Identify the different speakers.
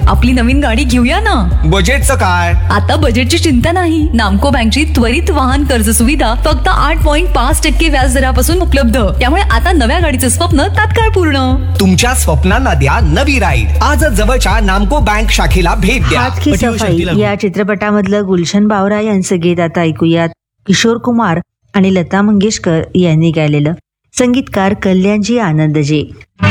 Speaker 1: आपली नवीन गाडी घेऊया ना.
Speaker 2: बजेटचं काय?
Speaker 1: आता बजेटची चिंता नाही. नामको बँकची त्वरित वाहन कर्ज सुविधा फक्त 8.5% व्याज दरापासून उपलब्ध. त्यामुळे आता नव्या गाडीचं स्वप्न तात्काळ पूर्ण.
Speaker 2: तुमच्या स्वप्नांना द्या नवी राईड. आजच जवळच्या नामको बँक शाखेला भेट द्या.
Speaker 3: हाथ की सफाई या चित्रपटामधलं गुलशन बावरा यांचं गीत आता ऐकूयात. किशोर कुमार आणि लता मंगेशकर यांनी गायलेलं. संगीतकार कल्याणजी आनंदजी.